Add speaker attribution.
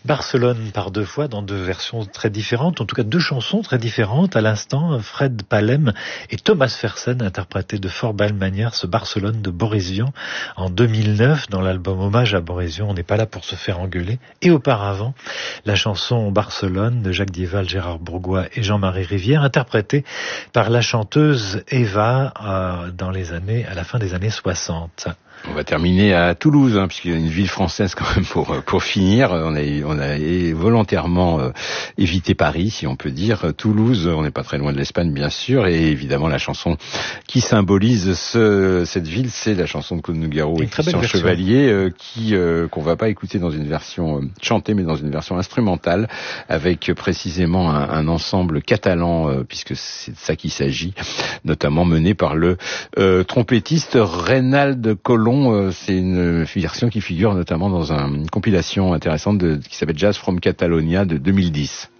Speaker 1: Barcelone par deux fois dans deux versions très différentes, en tout cas deux chansons très différentes. À l'instant, Fred Palem et Thomas Fersen interprétaient de fort belle manière ce Barcelone de Boris Vian en 2009 dans l'album Hommage à Boris Vian. On n'est pas là pour se faire engueuler. Et auparavant, la chanson Barcelone de Jacques Dieval, Gérard Bourgois et Jean-Marie Rivière, interprétée par la chanteuse Eva à la fin des années 60.
Speaker 2: On va terminer à Toulouse, puisqu'il y a une ville française quand même pour finir. On a volontairement évité Paris, si on peut dire. Toulouse, on n'est pas très loin de l'Espagne, bien sûr, et évidemment la chanson qui symbolise cette ville, c'est la chanson de Claude Nougaro et Christian Chevalier, qu'on va pas écouter dans une version chantée, mais dans une version instrumentale, avec précisément un ensemble catalan, puisque c'est de ça qu'il s'agit, notamment mené par le trompettiste Reynald Colomb. C'est une version qui figure notamment dans une compilation intéressante qui s'appelle Jazz from Catalonia de 2010.